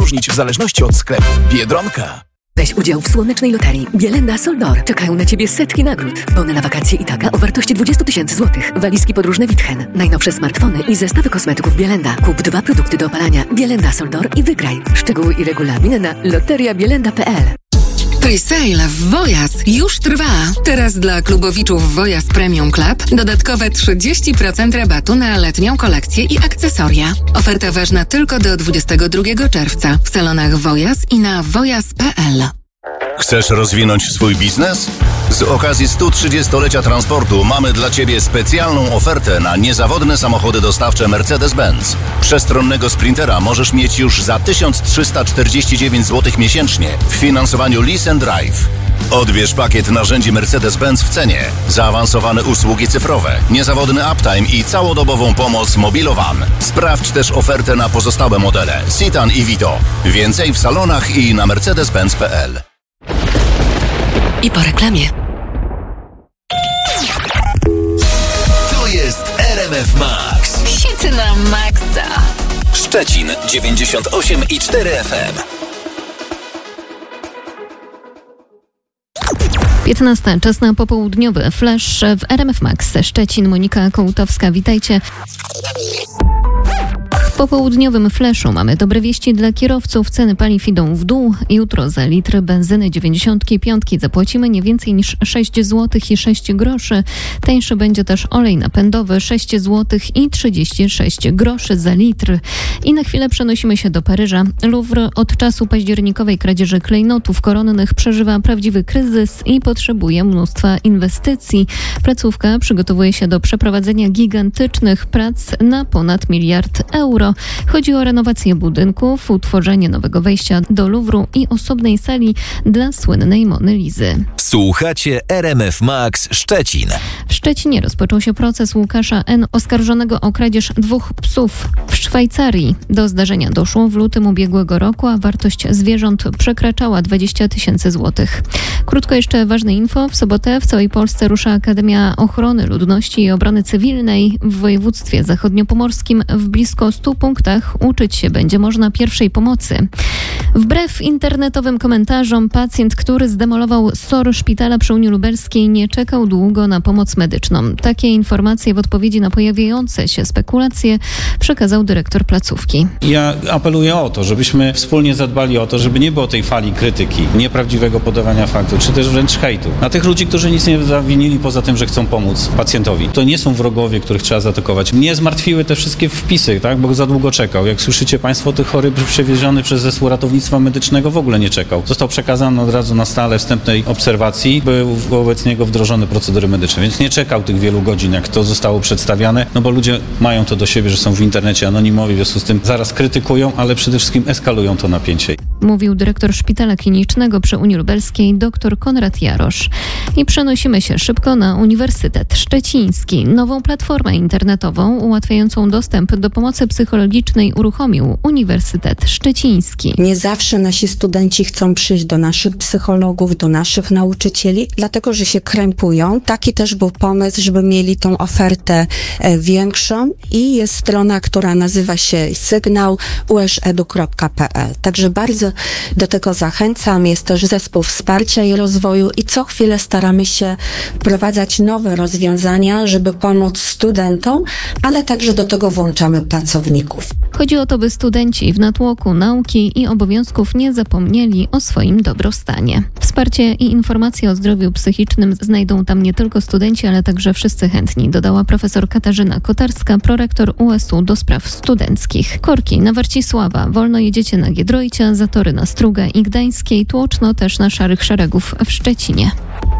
różnić w zależności od sklepu. Biedronka. Weź udział w słonecznej loterii Bielenda Soldor. Czekają na Ciebie setki nagród. Bony na wakacje i taka o wartości 20 000 złotych. Walizki podróżne Witchen. Najnowsze smartfony i zestawy kosmetyków Bielenda. Kup 2 produkty do opalania Bielenda Soldor i wygraj. Szczegóły i regulamin na loteriabielenda.pl. Presale w Wojas już trwa. Teraz dla klubowiczów Wojas Premium Club dodatkowe 30% rabatu na letnią kolekcję i akcesoria. Oferta ważna tylko do 22 czerwca w salonach Wojas i na wojas.pl. Chcesz rozwinąć swój biznes? Z okazji 130-lecia transportu mamy dla Ciebie specjalną ofertę na niezawodne samochody dostawcze Mercedes-Benz. Przestronnego Sprintera możesz mieć już za 1349 zł miesięcznie w finansowaniu Lease and Drive. Odbierz pakiet narzędzi Mercedes-Benz w cenie, zaawansowane usługi cyfrowe, niezawodny uptime i całodobową pomoc Mobilowan. Sprawdź też ofertę na pozostałe modele Citan i Vito. Więcej w salonach i na mercedes-benz.pl. I po reklamie. To jest RMF Max. Hity na maksa. Szczecin 98,4 FM. 15. Czas na popołudniowy flash w RMF Max. Szczecin, Monika Kołtowska, witajcie. W popołudniowym flashu mamy dobre wieści dla kierowców. Ceny paliw idą w dół. Jutro za litr benzyny 95 zapłacimy nie więcej niż 6 zł i 6 groszy. Tańszy będzie też olej napędowy 6 zł i 36 groszy za litr. I na chwilę przenosimy się do Paryża. Louvre od czasu październikowej kradzieży klejnotów koronnych przeżywa prawdziwy kryzys i potrzebuje mnóstwa inwestycji. Placówka przygotowuje się do przeprowadzenia gigantycznych prac na ponad 1 miliard euro. Chodzi o renowację budynków, utworzenie nowego wejścia do Louvru i osobnej sali dla słynnej Mony Lizy. Słuchacie RMF Max Szczecin. W Szczecinie rozpoczął się proces Łukasza N., oskarżonego o kradzież 2 psów w Szwajcarii. Do zdarzenia doszło w lutym ubiegłego roku, a wartość zwierząt przekraczała 20 000 złotych. Krótko jeszcze ważne info. W sobotę w całej Polsce rusza Akademia Ochrony Ludności i Obrony Cywilnej. W województwie zachodniopomorskim w blisko 100 punktach uczyć się będzie można pierwszej pomocy. Wbrew internetowym komentarzom, pacjent, który zdemolował SOR szpitala przy Unii Lubelskiej, nie czekał długo na pomoc medyczną. Takie informacje w odpowiedzi na pojawiające się spekulacje przekazał dyrektor placówki. Ja apeluję o to, żebyśmy wspólnie zadbali o to, żeby nie było tej fali krytyki, nieprawdziwego podawania faktów, czy też wręcz hejtu. Na tych ludzi, którzy nic nie zawinili poza tym, że chcą pomóc pacjentowi. To nie są wrogowie, których trzeba zaatakować. Mnie zmartwiły te wszystkie wpisy, tak, bo za długo czekał. Jak słyszycie Państwo, tych chory przewieziony przez zespół ratownictwa medycznego w ogóle nie czekał. Został przekazany od razu na stale wstępnej obserwacji, były wobec niego wdrożone procedury medyczne, więc nie czekał tych wielu godzin, jak to zostało przedstawiane, no bo ludzie mają to do siebie, że są w internecie anonimowi, w związku z tym zaraz krytykują, ale przede wszystkim eskalują to napięcie. Mówił dyrektor Szpitala Klinicznego przy Unii Lubelskiej dr Konrad Jarosz. I przenosimy się szybko na Uniwersytet Szczeciński. Nową platformę internetową ułatwiającą dostęp do pomocy psychologicznej uruchomił Uniwersytet Szczeciński. Nie zawsze nasi studenci chcą przyjść do naszych psychologów, do naszych nauczycieli, dlatego że się krępują. Taki też był pomysł, żeby mieli tą ofertę większą i jest strona, która nazywa się sygnał.uedu.pl. Także bardzo do tego zachęcam. Jest też zespół wsparcia i rozwoju i co chwilę staramy się wprowadzać nowe rozwiązania, żeby pomóc studentom, ale także do tego włączamy pracowników. Chodzi o to, by studenci w natłoku nauki i obowiązków nie zapomnieli o swoim dobrostanie. Wsparcie i informacje o zdrowiu psychicznym znajdą tam nie tylko studenci, ale także wszyscy chętni, dodała profesor Katarzyna Kotarska, prorektor USU do spraw studenckich. Korki na Warcisława, wolno jedziecie na Giedroycia, Zatory na Strugę i Gdańskiej, tłoczno też na Szarych Szeregów w Szczecinie.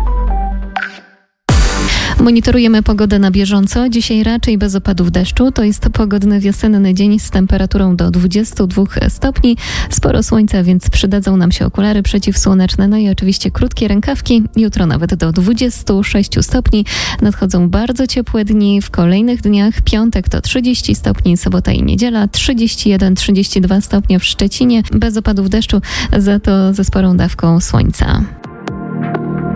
Monitorujemy pogodę na bieżąco. Dzisiaj raczej bez opadów deszczu. To jest pogodny wiosenny dzień z temperaturą do 22 stopni. Sporo słońca, więc przydadzą nam się okulary przeciwsłoneczne. No i oczywiście krótkie rękawki. Jutro nawet do 26 stopni. Nadchodzą bardzo ciepłe dni. W kolejnych dniach piątek to 30 stopni, sobota i niedziela 31-32 stopnie w Szczecinie. Bez opadów deszczu, za to ze sporą dawką słońca.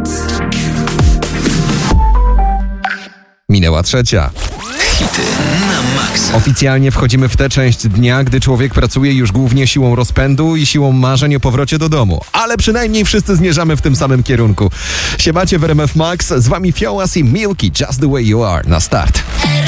Minęła 3:00. Hity na maksa. Oficjalnie wchodzimy w tę część dnia, gdy człowiek pracuje już głównie siłą rozpędu i siłą marzeń o powrocie do domu. Ale przynajmniej wszyscy zmierzamy w tym samym kierunku. Siemacie w RMF Max, z wami Fiołas i Milky, Just the Way You Are. Na start.